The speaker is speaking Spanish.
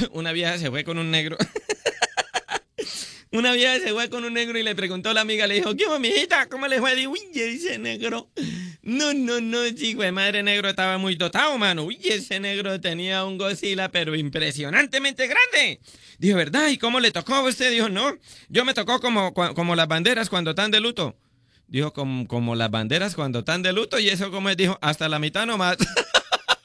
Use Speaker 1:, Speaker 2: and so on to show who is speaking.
Speaker 1: una vieja se fue con un negro. Una vieja se fue con un negro y le preguntó a la amiga, le dijo, ¿qué hubo, mijita? ¿Cómo le fue? Dijo, uy, ese negro. No, chico de madre, negro estaba muy dotado, mano. Uy, ese negro tenía un Godzilla, pero impresionantemente grande. Dijo, ¿verdad? ¿Y cómo le tocó a usted? Dijo, no, yo me tocó como las banderas cuando están de luto. Dijo, como las banderas cuando están de luto, y eso como él dijo, hasta la mitad nomás.